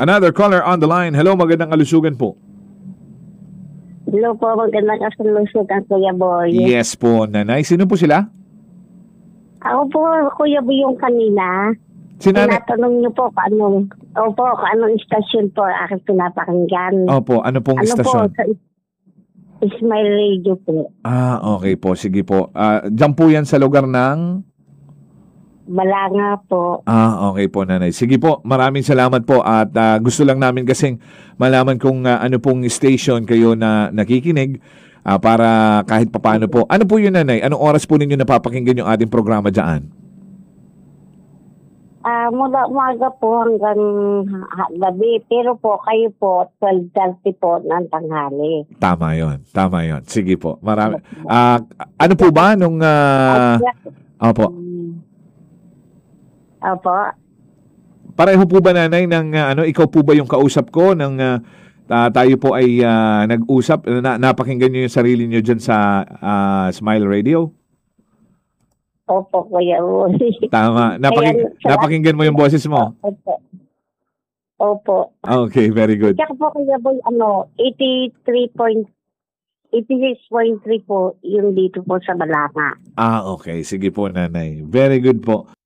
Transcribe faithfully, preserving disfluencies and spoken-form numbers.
Another caller on the line. Hello, magandang kalusugan po. Hello po, magandang kalusugan, Kuya Boy. Yes po, nanay. Sino po sila? Ako po, Kuya Boy, yung kanina. Si nanay. Tinatanong niyo po kung anong, opo, kung anong istasyon po aking pinapakinggan. Opo, ano pong ano istasyon? Po, sa Smile Radio po. Ah, okay po. Sige po. Ah, diyan po yan sa lugar ng... Balanga po. Ah, okay po, nanay. Sige po, maraming salamat po at uh, gusto lang namin kasing malaman kung uh, ano pong station kayo na nakikinig uh, para kahit papaano po. Ano po yun, nanay? Anong oras po ninyo napapakinggan yung ating programa dyan? Ah, uh, mula umaga po hanggang ha- gabi. Pero po, kayo po, twelve thirty po ng tanghali. Tama yon, tama yon. Sige po, marami. Uh, ano po ba nung... Uh, opo. Opo. Pareho po ba, nanay, ng uh, ano, ikaw po ba yung kausap ko ng uh, uh, tayo po ay uh, nag-usap, na, napakinggan niyo yung sarili niyo diyan sa uh, Smile Radio? Opo, Kuya Boy. Tama. Napaking, Kaya, napakinggan mo yung boses mo? Opo. Opo. Okay, very good. Kaya po, Kuya Boy, ano, eighty-three point eighty-six point three po yung dito po sa Balanga. Ah, okay. Sige po, nanay. Very good po.